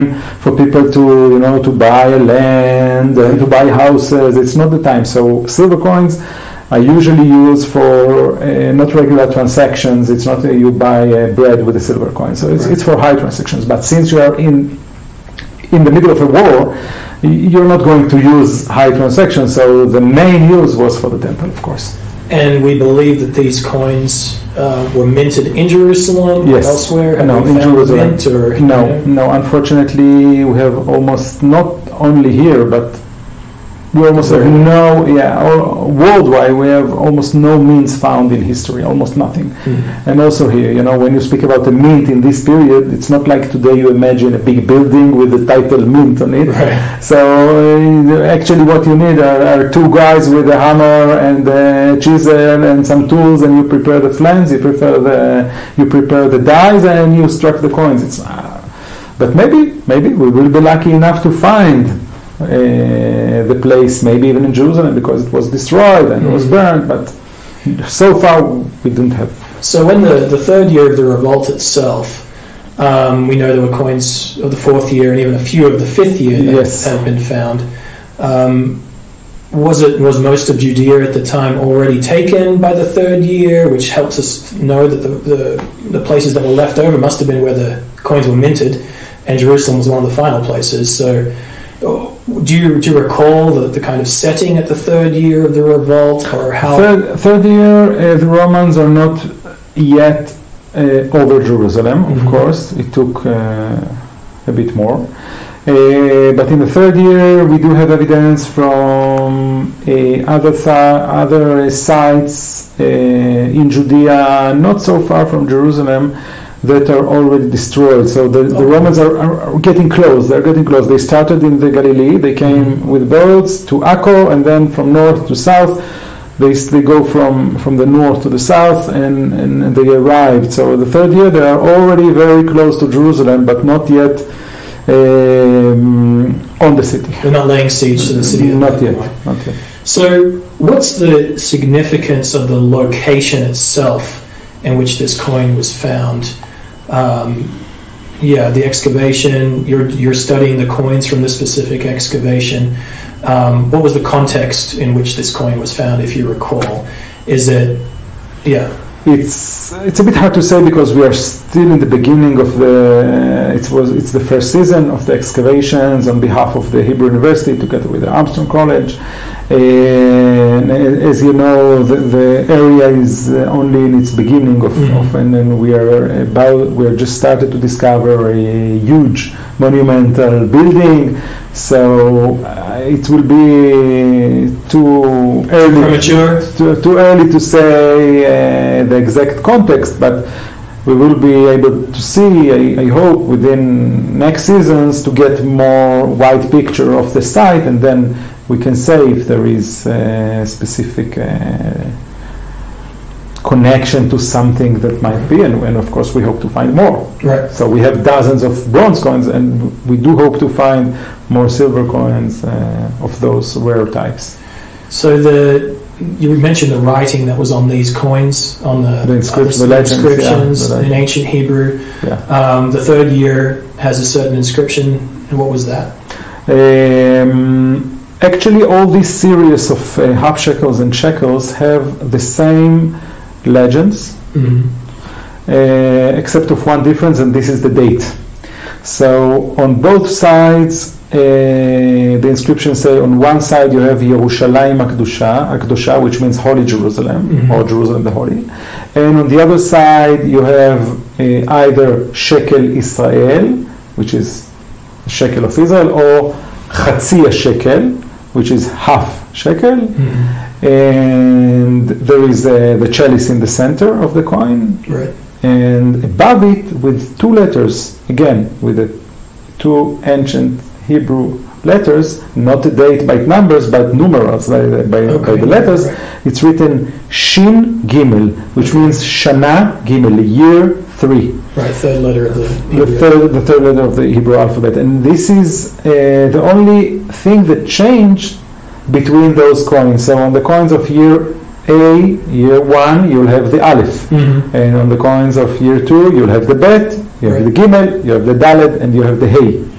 for people to buy land and to buy houses. It's not the time. So silver coins are usually used for not regular transactions. It's not you buy bread with a silver coin. So it's for high transactions. But since you are in the middle of a war, you're not going to use high transactions. So the main use was for the temple, of course. And we believe that these coins were minted in Jerusalem or elsewhere? No, in Jerusalem. No. Unfortunately, we have almost, not only here, but we almost have worldwide, we have almost no mints found in history, almost nothing. Mm-hmm. And also here, when you speak about the mint in this period, it's not like today you imagine a big building with the title mint on it. Right. So actually what you need are two guys with a hammer and a chisel and some tools, and you prepare the flames, you prepare the dies, and you struck the coins. But maybe we will be lucky enough to find the place, maybe even in Jerusalem, because it was destroyed and it was burned, but so far we didn't have. So in the third year of the revolt itself, we know there were coins of the fourth year and even a few of the fifth year that had been found. Was most of Judea at the time already taken by the third year, which helps us know that the places that were left over must have been where the coins were minted, and Jerusalem was one of the final places. So do you recall the kind of setting at the third year of the revolt, or how? Third year, the Romans are not yet over Jerusalem. Of course, it took a bit more. But in the third year, we do have evidence from other sites in Judea, not so far from Jerusalem, that are already destroyed. So the Romans are getting close. They're getting close. They started in the Galilee. They came with boats to Akko, and then from north to south. They go from the north to the south, and they arrived. So the third year, they are already very close to Jerusalem, but not yet on the city. They're not laying siege to the city. Not yet. So what's the significance of the location itself in which this coin was found? The excavation, you're studying the coins from this specific excavation. What was the context in which this coin was found, if you recall? Is it, It's a bit hard to say, because we are still in the beginning of it's the first season of the excavations on behalf of the Hebrew University together with the Armstrong College. And as you know, the area is only in its beginning and then we are just started to discover a huge monumental building. So it will be too early to say the exact context, but we will be able to see, I hope, within next seasons, to get more wide picture of the site, and then we can say if there is a specific connection to something that might be, and of course we hope to find more. Right. So we have dozens of bronze coins, and we do hope to find more silver coins of those rare types. So you mentioned the writing that was on these coins, on the inscriptions in ancient Hebrew. Yeah. The third year has a certain inscription, and what was that? Actually, all these series of half shekels and shekels have the same legends, except of one difference, and this is the date. So on both sides, the inscriptions say, on one side you have Yerushalayim Akdosha, which means Holy Jerusalem, or Jerusalem the Holy, and on the other side you have either Shekel Israel, which is shekel of Israel, or Chatzi Shekel, which is half shekel, and there is the chalice in the center of the coin, right, and above it with two letters, again with the two ancient Hebrew letters, not the date by numbers, but numerals by the letters. Right. It's written Shin Gimel, which means Shana Gimel, year 3. Right, third letter of the Hebrew. The third letter of the Hebrew alphabet, and this is the only thing that changed between those coins. So on the coins of year A, year 1, you'll have the Aleph, and on the coins of year 2, you'll have the Bet, you have the Gimel, you have the Dalet, and you have the Hey.